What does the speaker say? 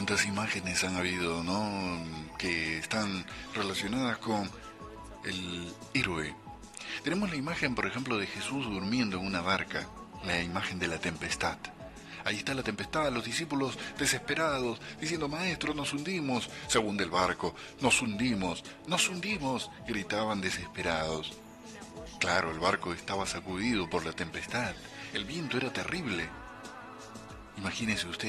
cuántas imágenes han habido, ¿no? Que están relacionadas con el héroe. Tenemos la imagen, por ejemplo, de Jesús durmiendo en una barca, la imagen de la tempestad. Ahí está la tempestad, los discípulos desesperados, diciendo, Maestro, nos hundimos. Se hunde el barco, nos hundimos, gritaban desesperados. Claro, el barco estaba sacudido por la tempestad, el viento era terrible. Imagínese usted